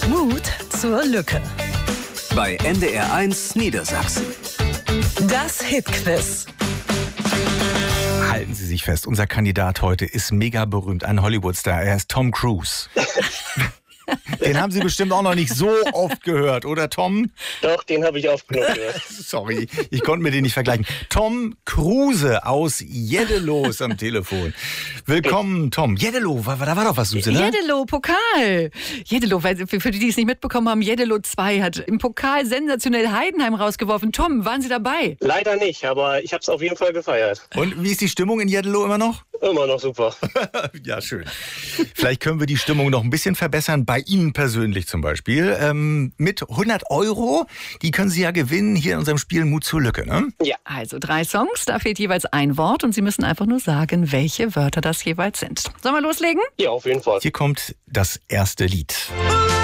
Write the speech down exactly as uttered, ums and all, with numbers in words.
Mut zur Lücke. Bei N D R eins Niedersachsen. Das Hitquiz. Halten Sie sich fest, unser Kandidat heute ist mega berühmt, ein Hollywood-Star. Er ist Tom Cruise. Den haben Sie bestimmt auch noch nicht so oft gehört, oder Tom? Doch, den habe ich oft genug gehört. Sorry, ich konnte mir den nicht vergleichen. Tom Kruse aus Jeddelo am Telefon. Willkommen, Tom. Jeddelo, da war doch was Süßes, ne? Jeddelo, Pokal. Jeddelo, weil für die, die es nicht mitbekommen haben, Jeddelo zwei hat im Pokal sensationell Heidenheim rausgeworfen. Tom, waren Sie dabei? Leider nicht, aber ich habe es auf jeden Fall gefeiert. Und wie ist die Stimmung in Jeddelo immer noch? Immer noch super. Ja, schön. Vielleicht können wir die Stimmung noch ein bisschen verbessern, bei Ihnen persönlich zum Beispiel. Ähm, mit hundert Euro, die können Sie ja gewinnen hier in unserem Spiel Mut zur Lücke, ne? Ja. Also drei Songs, da fehlt jeweils ein Wort und Sie müssen einfach nur sagen, welche Wörter das jeweils sind. Sollen wir loslegen? Ja, auf jeden Fall. Hier kommt das erste Lied.